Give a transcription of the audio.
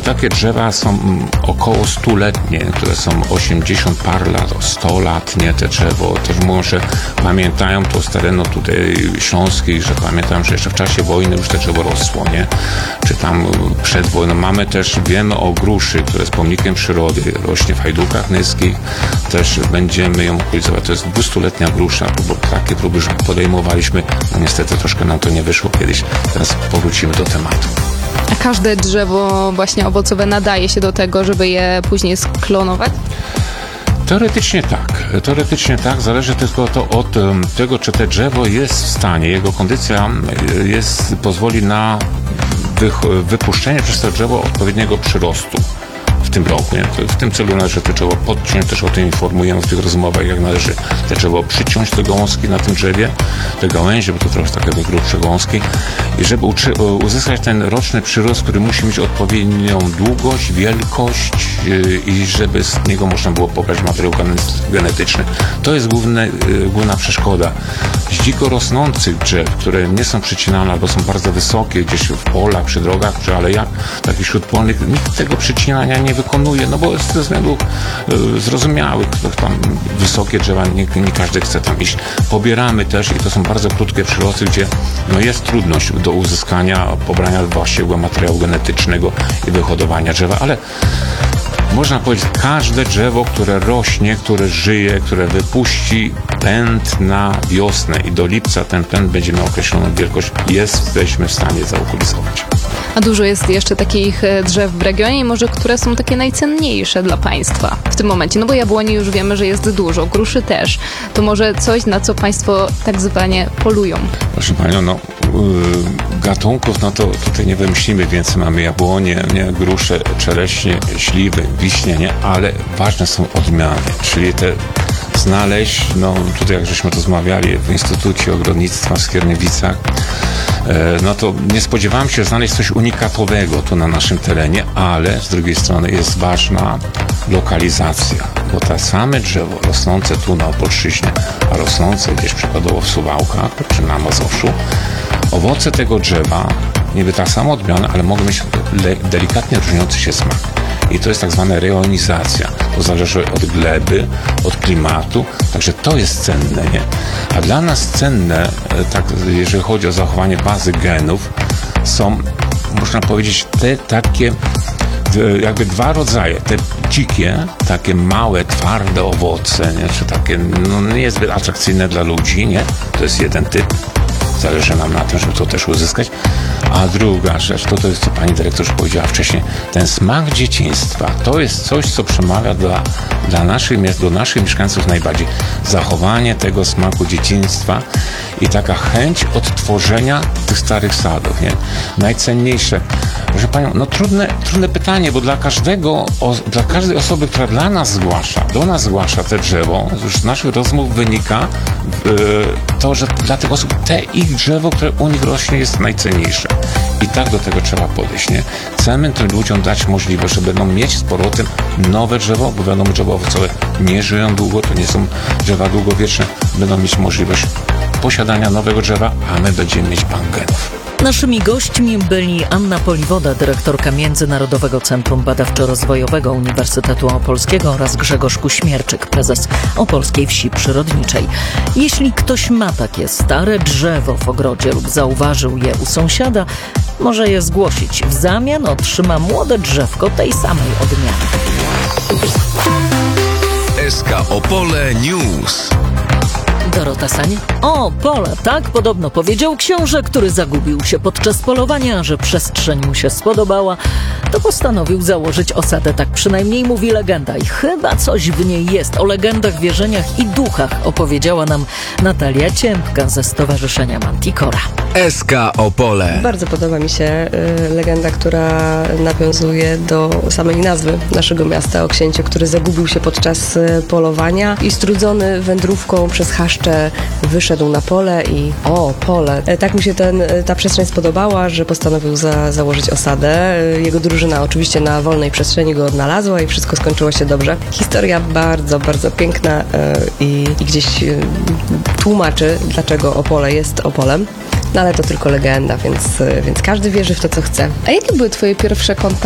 takie drzewa są około 100-letnie, które są 80 par lat, 100 lat, nie, te drzewo. Też mówią, że pamiętają to z terenu tutaj śląskich, że pamiętają, że jeszcze w czasie wojny już te drzewo rosło, nie? Czy tam przed wojną. Wiemy o gruszy, która jest pomnikiem przyrody, rośnie w Hajdukach Nyskich. Też będziemy ją okolicować. To jest 200-letnia grusza, bo takie próby już podejmowaliśmy. No niestety troszkę nam to nie wyszło kiedyś. Teraz powrócimy do tematu. A każde drzewo właśnie owocowe nadaje się do tego, żeby je później sklonować? Teoretycznie tak, zależy tylko to od tego, czy to drzewo jest w stanie, jego kondycja pozwoli na wypuszczenie przez to drzewo odpowiedniego przyrostu w tym roku. Nie? W tym celu należy to drzewo podciąć, też o tym informujemy w tych rozmowach, jak należy to drzewo przyciąć, te gałązki na tym drzewie, te gałęzie, bo to trochę takie grubsze gałązki, i żeby uzyskać ten roczny przyrost, który musi mieć odpowiednią długość, wielkość i żeby z niego można było pobrać materiał genetyczny. To jest główna przeszkoda. Z dziko rosnących drzew, które nie są przycinane albo są bardzo wysokie, gdzieś w polach, przy drogach, przy alejach, takich śródpolnych, nikt tego przycinania nie wykonuje, no bo ze względów zrozumiałych, tam wysokie drzewa, nie każdy chce tam iść. Pobieramy też i to są bardzo krótkie przyrosty, gdzie jest trudność do uzyskania, pobrania właściwego materiału genetycznego i wyhodowania drzewa, ale można powiedzieć, każde drzewo, które rośnie, które żyje, które wypuści pęd na wiosnę i do lipca ten pęd będzie miał określoną wielkość, jesteśmy w stanie zaokulizować. A dużo jest jeszcze takich drzew w regionie i może które są takie najcenniejsze dla Państwa w tym momencie? No bo jabłoni już wiemy, że jest dużo, gruszy też. To może coś, na co Państwo tak zwanie polują? Proszę Panią, gatunków, to tutaj nie wymyślimy, więc mamy jabłonie, grusze, czereśnie, śliwy, wiśnie, ale ważne są odmiany, czyli te znaleźć, tutaj jak żeśmy rozmawiali w Instytucie Ogrodnictwa w Skierniewicach, to nie spodziewałem się znaleźć coś unikatowego tu na naszym terenie, ale z drugiej strony jest ważna lokalizacja, bo te same drzewo rosnące tu na Opolszczyźnie, a rosnące gdzieś przykładowo w Suwałkach czy na Mazowszu, owoce tego drzewa, niby ta sama odmiana, ale mogą mieć delikatnie różniący się smak. I to jest tak zwana rejonizacja. To zależy od gleby, od klimatu, także to jest cenne, nie? A dla nas cenne, tak, jeżeli chodzi o zachowanie bazy genów, są, można powiedzieć, te takie jakby dwa rodzaje. Te dzikie, takie małe, twarde owoce, nie? Czy takie, niezbyt atrakcyjne dla ludzi, nie? To jest jeden typ. Zależy nam na tym, żeby to też uzyskać. A druga rzecz, to jest, co pani dyrektor już powiedziała wcześniej, ten smak dzieciństwa, to jest coś, co przemawia dla naszych miast, do naszych mieszkańców najbardziej. Zachowanie tego smaku dzieciństwa i taka chęć odtworzenia tych starych sadów, nie? Najcenniejsze. Proszę panią, trudne pytanie, bo dla każdej osoby, która do nas zgłasza te drzewo, już z naszych rozmów wynika to, że dla tych osób ich drzewo, które u nich rośnie, jest najcenniejsze. I tak do tego trzeba podejść, nie? Chcemy tym ludziom dać możliwość, że będą mieć z powrotem nowe drzewo, bo wiadomo, drzewa owocowe nie żyją długo, to nie są drzewa długowieczne, będą mieć możliwość posiadania nowego drzewa, a my będziemy mieć bank genów. Naszymi gośćmi byli Anna Poliwoda, dyrektorka Międzynarodowego Centrum Badawczo-Rozwojowego Uniwersytetu Opolskiego, oraz Grzegorz Kuśmierczyk, prezes Opolskiej Wsi Przyrodniczej. Jeśli ktoś ma takie stare drzewo w ogrodzie lub zauważył je u sąsiada, może je zgłosić. W zamian otrzyma młode drzewko tej samej odmiany. SK Opole News. Dorota Sanie. O, pole, tak podobno powiedział książę, który zagubił się podczas polowania, że przestrzeń mu się spodobała, to postanowił założyć osadę, tak przynajmniej mówi legenda. I chyba coś w niej jest. O legendach, wierzeniach i duchach opowiedziała nam Natalia Ciępka ze Stowarzyszenia Manticora. SK Opole. Bardzo podoba mi się legenda, która nawiązuje do samej nazwy naszego miasta, o księciu, który zagubił się podczas polowania i strudzony wędrówką przez chaszcze wyszedł na pole i pole. Tak mu się ta przestrzeń spodobała, że postanowił założyć osadę. Jego drużyna oczywiście na wolnej przestrzeni go odnalazła i wszystko skończyło się dobrze. Historia bardzo, bardzo piękna i gdzieś tłumaczy, dlaczego Opole jest Opolem. No ale to tylko legenda, więc każdy wierzy w to, co chce. A jakie były twoje pierwsze kontakty